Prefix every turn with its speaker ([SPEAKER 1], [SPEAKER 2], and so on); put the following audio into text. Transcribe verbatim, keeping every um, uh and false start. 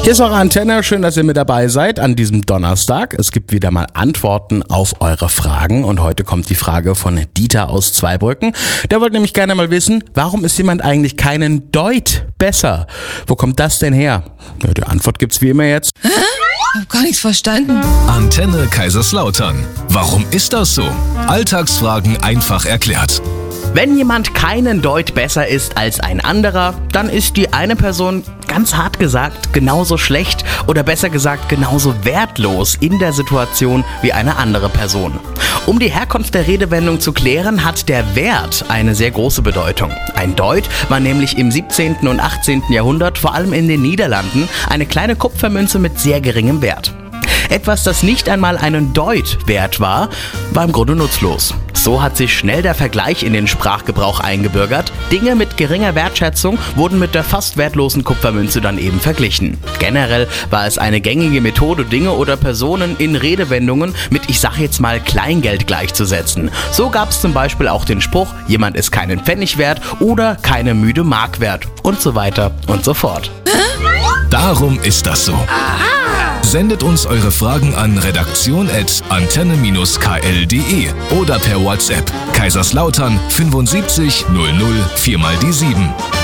[SPEAKER 1] Hier ist eure Antenne, schön, dass ihr mit dabei seid an diesem Donnerstag. Es gibt wieder mal Antworten auf eure Fragen und heute kommt die Frage von Dieter aus Zweibrücken. Der wollte nämlich gerne mal wissen, warum ist jemand eigentlich keinen Deut besser? Wo kommt das denn her? Ja, die Antwort gibt's wie immer jetzt.
[SPEAKER 2] Hä? Ich hab gar nichts verstanden.
[SPEAKER 3] Antenne Kaiserslautern. Warum ist das so? Alltagsfragen einfach erklärt.
[SPEAKER 4] Wenn jemand keinen Deut besser ist als ein anderer, dann ist die eine Person, ganz hart gesagt, genauso schlecht oder besser gesagt genauso wertlos in der Situation wie eine andere Person. Um die Herkunft der Redewendung zu klären, hat der Wert eine sehr große Bedeutung. Ein Deut war nämlich im siebzehnten und achtzehnten Jahrhundert, vor allem in den Niederlanden, eine kleine Kupfermünze mit sehr geringem Wert. Etwas, das nicht einmal einen Deut wert war, war im Grunde nutzlos. So hat sich schnell der Vergleich in den Sprachgebrauch eingebürgert. Dinge mit geringer Wertschätzung wurden mit der fast wertlosen Kupfermünze dann eben verglichen. Generell war es eine gängige Methode, Dinge oder Personen in Redewendungen mit, ich sag jetzt mal, Kleingeld gleichzusetzen. So gab es zum Beispiel auch den Spruch, jemand ist keinen Pfennig wert oder keine müde Mark wert und so weiter und so fort.
[SPEAKER 3] Darum ist das so. Sendet uns eure Fragen an redaktion at antenne k l punkt d e oder per WhatsApp Kaiserslautern fünfundsiebzig null null vier mal die sieben.